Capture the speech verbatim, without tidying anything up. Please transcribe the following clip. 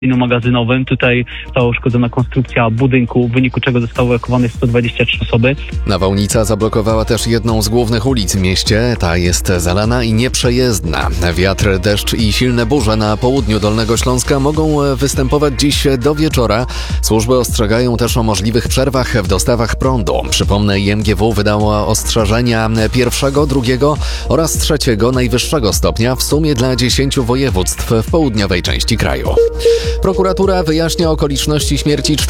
magazynowym. Tutaj została uszkodzona konstrukcja budynku, w wyniku czego zostały ewakuowane sto dwadzieścia trzy osoby. Nawałnica zablokowała też jedną z głównych ulic w mieście. Ta jest zalana i nieprzejezdna. Wiatr, deszcz i silne burze na południu Dolnego Śląska mogą występować dziś do wieczora. Służby ostrzegają też o możliwych przerwach w dostawach prądu. Przypomnę, I M G W wydało ostrzeżenia pierwszego, drugiego oraz trzeciego najwyższego stopnia w sumie dla dziesięciu województw w południowej części kraju. Prokuratura wyjaśnia okoliczności śmierci czterech